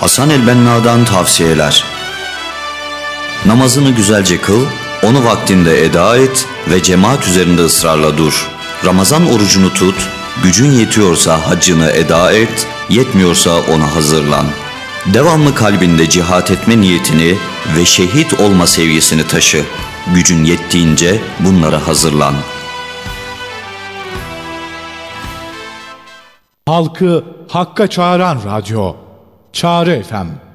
Hasan el-Benna'dan tavsiyeler. Namazını güzelce kıl, onu vaktinde eda et ve cemaat üzerinde ısrarla dur. Ramazan orucunu tut, gücün yetiyorsa haccını eda et, yetmiyorsa ona hazırlan. Devamlı kalbinde cihat etme niyetini ve şehit olma sevgisini taşı. Gücün yettiğince bunlara hazırlan. Halkı Hakka çağıran radyo. Çağrı FM.